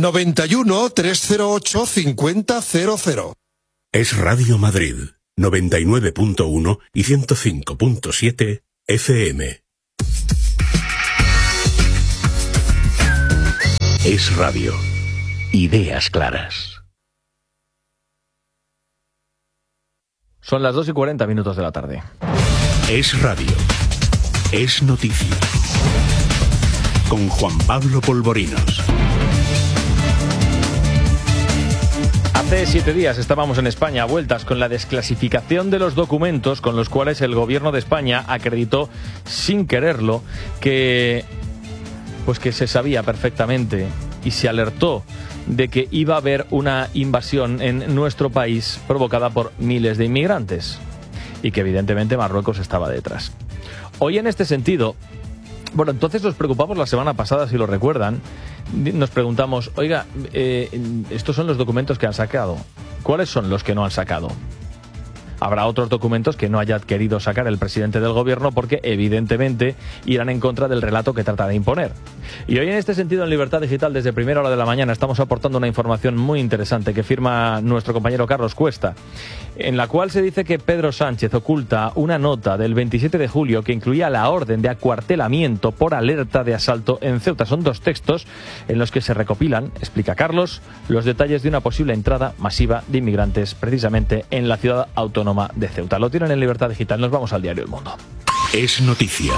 91 308 5000. Es Radio Madrid, 99.1 y 105.7 FM. Es Radio. Ideas claras. Son las 2:40 de la tarde. Es Radio. Es noticia. Con Juan Pablo Polvorinos. Hace 7 días estábamos en España a vueltas con la desclasificación de los documentos con los cuales el gobierno de España acreditó, sin quererlo, que se sabía perfectamente y se alertó de que iba a haber una invasión en nuestro país provocada por miles de inmigrantes y que evidentemente Marruecos estaba detrás. Hoy, en este sentido, entonces nos preocupamos la semana pasada, si lo recuerdan, nos preguntamos, oiga, estos son los documentos que han sacado, ¿cuáles son los que no han sacado? Habrá otros documentos que no haya querido sacar el presidente del gobierno porque evidentemente irán en contra del relato que trata de imponer. Y hoy, en este sentido, en Libertad Digital, desde primera hora de la mañana, estamos aportando una información muy interesante que firma nuestro compañero Carlos Cuesta, en la cual se dice que Pedro Sánchez oculta una nota del 27 de julio que incluía la orden de acuartelamiento por alerta de asalto en Ceuta. Son 2 textos en los que se recopilan, explica Carlos, los detalles de una posible entrada masiva de inmigrantes precisamente en la ciudad autónoma de Ceuta. Lo tienen en Libertad Digital. Nos vamos al diario El Mundo. Es noticia.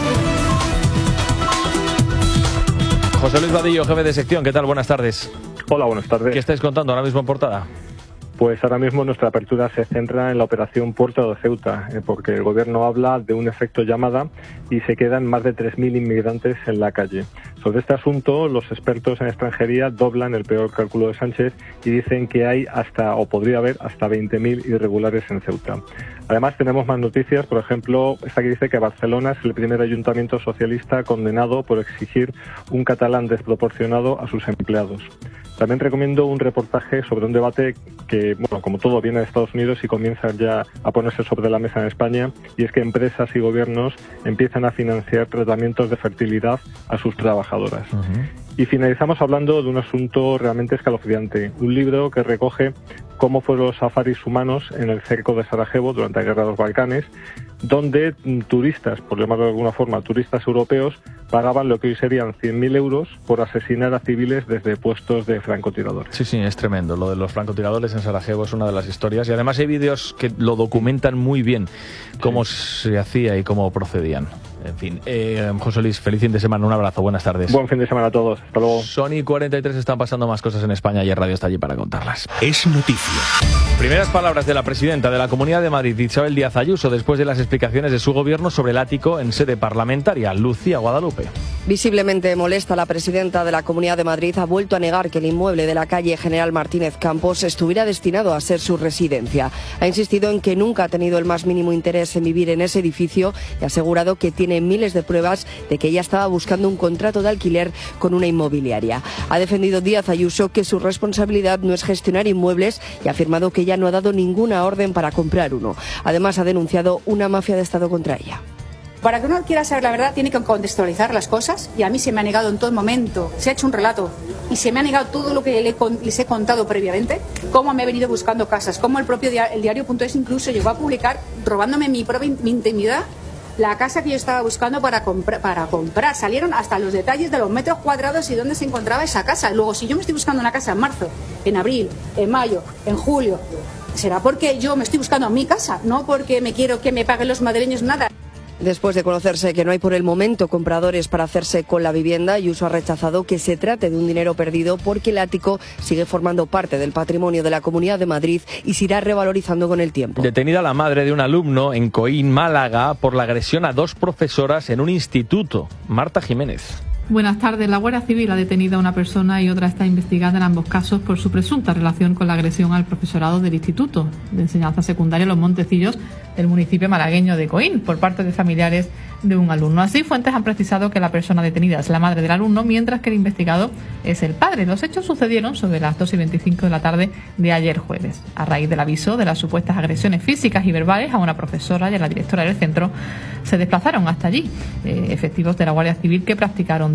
José Luis Vadillo, jefe de sección. ¿Qué tal? Buenas tardes. Hola, buenas tardes. ¿Qué estáis contando ahora mismo en portada? Pues ahora mismo nuestra apertura se centra en la operación Puerto de Ceuta, porque el gobierno habla de un efecto llamada y se quedan más de 3.000 inmigrantes en la calle. Sobre este asunto, los expertos en extranjería doblan el peor cálculo de Sánchez y dicen que hay podría haber hasta 20.000 irregulares en Ceuta. Además, tenemos más noticias, por ejemplo, esta que dice que Barcelona es el primer ayuntamiento socialista condenado por exigir un catalán desproporcionado a sus empleados. También recomiendo un reportaje sobre un debate que, como todo viene de Estados Unidos y comienza ya a ponerse sobre la mesa en España, y es que empresas y gobiernos empiezan a financiar tratamientos de fertilidad a sus trabajadoras. Y finalizamos hablando de un asunto realmente escalofriante, un libro que recoge cómo fueron los safaris humanos en el cerco de Sarajevo durante la Guerra de los Balcanes, donde turistas, por llamarlo de alguna forma, turistas europeos, pagaban lo que hoy serían 100.000 euros por asesinar a civiles desde puestos de francotiradores. Sí, es tremendo. Lo de los francotiradores en Sarajevo es una de las historias. Y además hay vídeos que lo documentan muy bien, cómo se hacía y cómo procedían. En fin, José Luis, feliz fin de semana, un abrazo, buenas tardes. Buen fin de semana a todos, hasta luego. Sony 43 están pasando más cosas en España y el radio está allí para contarlas. Es noticia. Primeras palabras de la presidenta de la Comunidad de Madrid, Isabel Díaz Ayuso, después de las explicaciones de su gobierno sobre el ático en sede parlamentaria. Lucía Guadalupe. Visiblemente molesta, la presidenta de la Comunidad de Madrid ha vuelto a negar que el inmueble de la calle General Martínez Campos estuviera destinado a ser su residencia. Ha insistido en que nunca ha tenido el más mínimo interés en vivir en ese edificio y ha asegurado que tiene miles de pruebas de que ella estaba buscando un contrato de alquiler con una inmobiliaria. Ha defendido Díaz Ayuso que su responsabilidad no es gestionar inmuebles y ha afirmado que ella no ha dado ninguna orden para comprar uno. Además, ha denunciado una mafia de Estado contra ella. Para que uno quiera saber la verdad tiene que contextualizar las cosas y a mí se me ha negado en todo momento, se ha hecho un relato y se me ha negado todo lo que les he contado previamente, cómo me he venido buscando casas, cómo el propio el diario.es incluso llegó a publicar, robándome mi intimidad, la casa que yo estaba buscando para comprar. Salieron hasta los detalles de los metros cuadrados y dónde se encontraba esa casa. Luego, si yo me estoy buscando una casa en marzo, en abril, en mayo, en julio, será porque yo me estoy buscando mi casa, no porque me quiero que me paguen los madrileños nada. Después de conocerse que no hay por el momento compradores para hacerse con la vivienda, Ayuso ha rechazado que se trate de un dinero perdido porque el ático sigue formando parte del patrimonio de la Comunidad de Madrid y se irá revalorizando con el tiempo. Detenida la madre de un alumno en Coín, Málaga, por la agresión a 2 profesoras en un instituto. Marta Jiménez. Buenas tardes. La Guardia Civil ha detenido a una persona y otra está investigada en ambos casos por su presunta relación con la agresión al profesorado del Instituto de Enseñanza Secundaria Los Montecillos del municipio malagueño de Coín por parte de familiares de un alumno. Así, fuentes han precisado que la persona detenida es la madre del alumno, mientras que el investigado es el padre. Los hechos sucedieron sobre las 2:25 de la tarde de ayer jueves. A raíz del aviso de las supuestas agresiones físicas y verbales a una profesora y a la directora del centro, se desplazaron hasta allí efectivos de la Guardia Civil que practicaron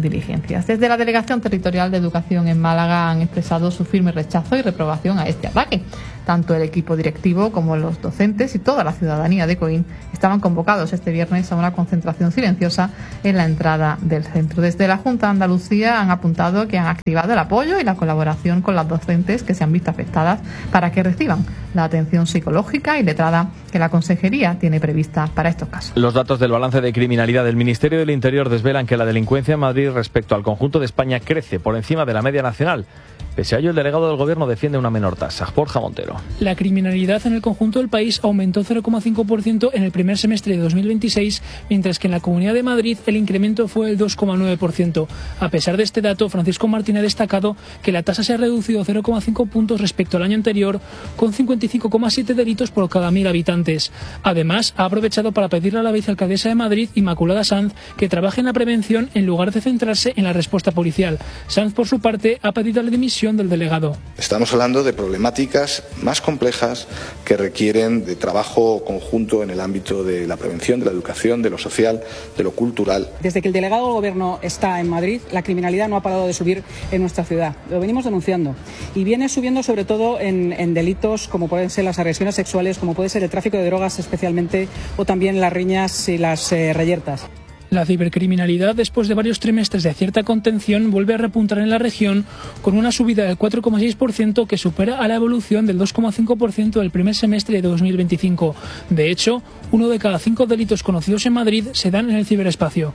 diligencias. Desde la Delegación Territorial de Educación en Málaga han expresado su firme rechazo y reprobación a este ataque. Tanto el equipo directivo como los docentes y toda la ciudadanía de Coín estaban convocados este viernes a una concentración silenciosa en la entrada del centro. Desde la Junta de Andalucía han apuntado que han activado el apoyo y la colaboración con las docentes que se han visto afectadas para que reciban la atención psicológica y letrada que la Consejería tiene prevista para estos casos. Los datos del balance de criminalidad del Ministerio del Interior desvelan que la delincuencia en Madrid respecto al conjunto de España crece por encima de la media nacional. Pese a ello, el delegado del Gobierno defiende una menor tasa. Borja Montero. La criminalidad en el conjunto del país aumentó 0,5% en el primer semestre de 2026, mientras que en la Comunidad de Madrid el incremento fue el 2,9%. A pesar de este dato, Francisco Martín ha destacado que la tasa se ha reducido 0,5 puntos respecto al año anterior, con 55,7 delitos por cada 1.000 habitantes. Además, ha aprovechado para pedirle a la vicealcaldesa de Madrid, Inmaculada Sanz, que trabaje en la prevención en lugar de centrarse en la respuesta policial. Sanz, por su parte, ha pedido la dimisión del delegado. Estamos hablando de problemáticas más complejas que requieren de trabajo conjunto en el ámbito de la prevención, de la educación, de lo social, de lo cultural. Desde que el delegado del Gobierno está en Madrid, la criminalidad no ha parado de subir en nuestra ciudad. Lo venimos denunciando y viene subiendo sobre todo en delitos como pueden ser las agresiones sexuales, como puede ser el tráfico de drogas especialmente, o también las riñas y las reyertas. La cibercriminalidad, después de varios trimestres de cierta contención, vuelve a repuntar en la región con una subida del 4,6% que supera a la evolución del 2,5% del primer semestre de 2025. De hecho, 1 de cada 5 delitos conocidos en Madrid se dan en el ciberespacio.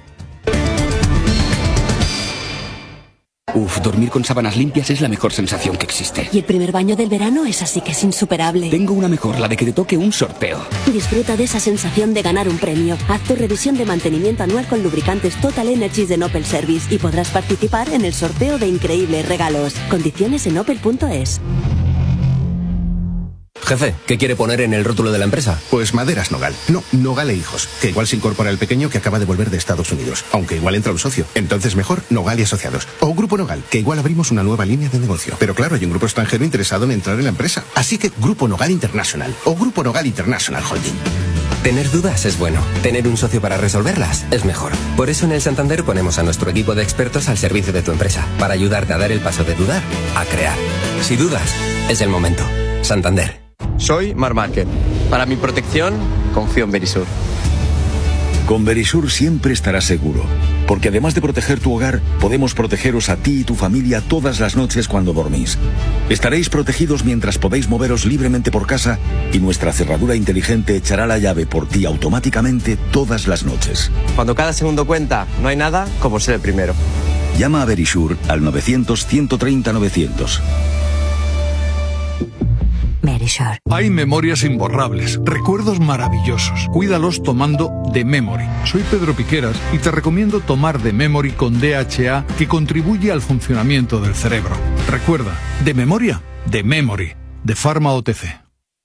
Dormir con sábanas limpias es la mejor sensación que existe. Y el primer baño del verano es así que es insuperable. Tengo una mejor, la de que te toque un sorteo. Disfruta de esa sensación de ganar un premio. Haz tu revisión de mantenimiento anual con lubricantes Total Energies de Opel Service y podrás participar en el sorteo de increíbles regalos. Condiciones en opel.es. Jefe, ¿qué quiere poner en el rótulo de la empresa? Pues Maderas Nogal. No, Nogal e Hijos, que igual se incorpora el pequeño que acaba de volver de Estados Unidos, aunque igual entra un socio. Entonces mejor Nogal y Asociados. O Grupo Nogal, que igual abrimos una nueva línea de negocio. Pero claro, hay un grupo extranjero interesado en entrar en la empresa. Así que Grupo Nogal International o Grupo Nogal International Holding. Tener dudas es bueno. Tener un socio para resolverlas es mejor. Por eso en el Santander ponemos a nuestro equipo de expertos al servicio de tu empresa, para ayudarte a dar el paso de dudar a crear. Si dudas, es el momento. Santander. Soy Marc Márquez. Para mi protección, confío en Verisur. Con Verisur siempre estarás seguro, porque además de proteger tu hogar, podemos protegeros a ti y tu familia todas las noches cuando dormís. Estaréis protegidos mientras podéis moveros libremente por casa y nuestra cerradura inteligente echará la llave por ti automáticamente todas las noches. Cuando cada segundo cuenta, no hay nada como ser el primero. Llama a Verisur al 900-130-900. Verisur. Hay memorias imborrables, recuerdos maravillosos. Cuídalos tomando The Memory. Soy Pedro Piqueras y te recomiendo tomar The Memory con DHA, que contribuye al funcionamiento del cerebro. Recuerda, de memoria, The Memory, de Pharma OTC.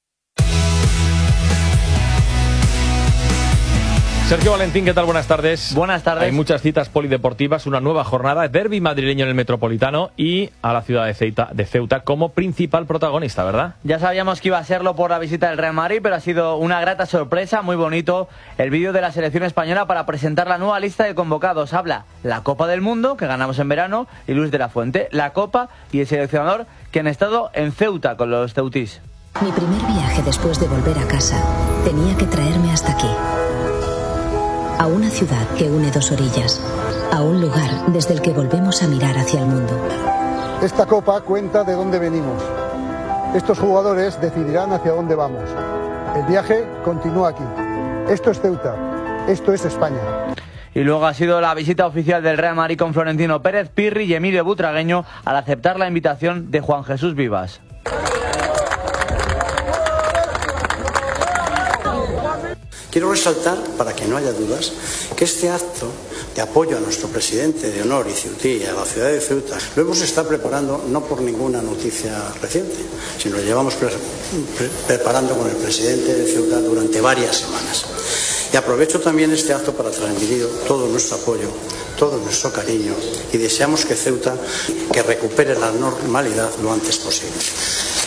Sergio Valentín, ¿qué tal? Buenas tardes. Buenas tardes. Hay muchas citas polideportivas, una nueva jornada, derbi madrileño en el Metropolitano y a la ciudad de Ceuta como principal protagonista, ¿verdad? Ya sabíamos que iba a serlo por la visita del Real Madrid, pero ha sido una grata sorpresa, muy bonito el vídeo de la selección española para presentar la nueva lista de convocados. Habla la Copa del Mundo, que ganamos en verano, y Luis de la Fuente, la Copa y el seleccionador que han estado en Ceuta con los ceutís. Mi primer viaje después de volver a casa tenía que traerme hasta aquí. A una ciudad que une dos orillas, a un lugar desde el que volvemos a mirar hacia el mundo. Esta copa cuenta de dónde venimos. Estos jugadores decidirán hacia dónde vamos. El viaje continúa aquí. Esto es Ceuta, esto es España. Y luego ha sido la visita oficial del Real Madrid con Florentino Pérez, Pirri y Emilio Butragueño al aceptar la invitación de Juan Jesús Vivas. Quiero resaltar, para que no haya dudas, que este acto de apoyo a nuestro presidente de honor y ceutí y a la ciudad de Ceuta lo hemos estado preparando no por ninguna noticia reciente, sino lo llevamos preparando con el presidente de Ceuta durante varias semanas. Y aprovecho también este acto para transmitir todo nuestro apoyo, todo nuestro cariño y deseamos que Ceuta que recupere la normalidad lo antes posible.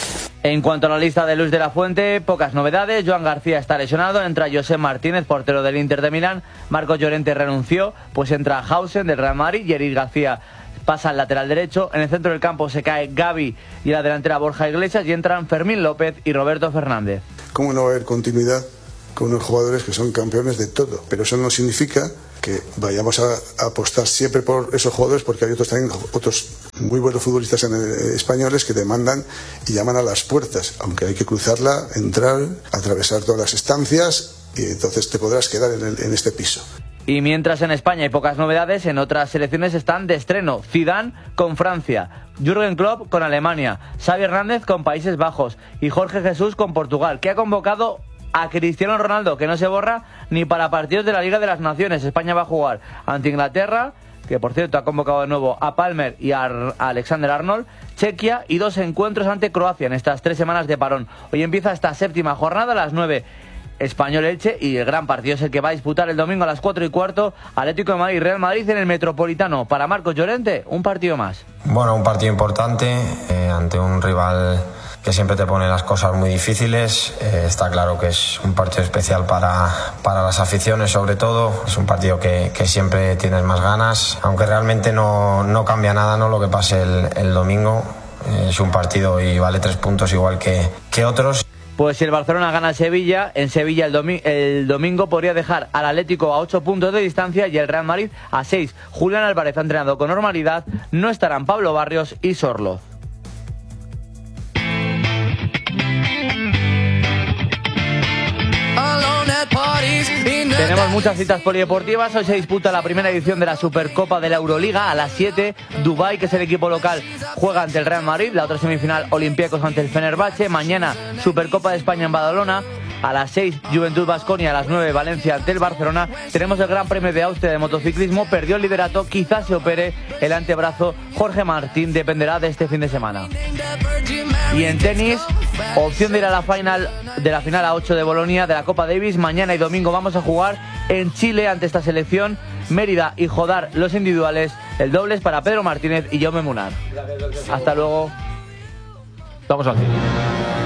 En cuanto a la lista de Luis de la Fuente, pocas novedades. Joan García está lesionado, entra José Martínez, portero del Inter de Milán. Marcos Llorente renunció, pues entra Hausen del Real Madrid y Eric García pasa al lateral derecho. En el centro del campo se cae Gavi y en la delantera Borja Iglesias y entran Fermín López y Roberto Fernández. ¿Cómo no va a haber continuidad con unos jugadores que son campeones de todo? Pero eso no significa que vayamos a apostar siempre por esos jugadores, porque hay otros muy buenos futbolistas españoles que demandan y llaman a las puertas, aunque hay que cruzarla, entrar, atravesar todas las estancias y entonces te podrás quedar en este piso. Y mientras en España hay pocas novedades, en otras selecciones están de estreno. Zidane con Francia, Jürgen Klopp con Alemania, Xavi Hernández con Países Bajos y Jorge Jesús con Portugal, que ha convocado a Cristiano Ronaldo, que no se borra ni para partidos de la Liga de las Naciones. España va a jugar ante Inglaterra, que por cierto ha convocado de nuevo a Palmer y a Alexander Arnold, Chequia y 2 encuentros ante Croacia en estas 3 semanas de parón. Hoy empieza esta 7ª jornada a las 9. Español-Elche, y el gran partido es el que va a disputar el domingo a las 4:15, Atlético de Madrid y Real Madrid en el Metropolitano. Para Marcos Llorente, un partido más. Bueno, un partido importante ante un rival que siempre te pone las cosas muy difíciles. Está claro que es un partido especial para las aficiones, sobre todo. Es un partido que siempre tienes más ganas, aunque realmente no cambia nada, ¿no?, lo que pase el domingo. Es un partido y vale 3 puntos igual que otros. Pues si el Barcelona gana Sevilla, en Sevilla el domingo podría dejar al Atlético a 8 puntos de distancia y el Real Madrid a 6. Julián Álvarez ha entrenado con normalidad, no estarán Pablo Barrios y Sorloz. Tenemos muchas citas polideportivas. Hoy se disputa la primera edición de la Supercopa de la Euroliga a las 7. Dubái, que es el equipo local, juega ante el Real Madrid. La otra semifinal, Olympiacos ante el Fenerbahce. Mañana, Supercopa de España en Badalona. A las 6, Juventud Baskonia. A las 9, Valencia ante el Barcelona. Tenemos el Gran Premio de Austria de motociclismo. Perdió el liderato, quizás se opere el antebrazo. Jorge Martín dependerá de este fin de semana. Y en tenis, opción de ir a la final a 8 de Bolonia de la Copa Davis. Mañana y domingo vamos a jugar en Chile ante esta selección. Mérida y Jodar los individuales. El dobles para Pedro Martínez y Jaume Munar. Hasta luego. Vamos al cine.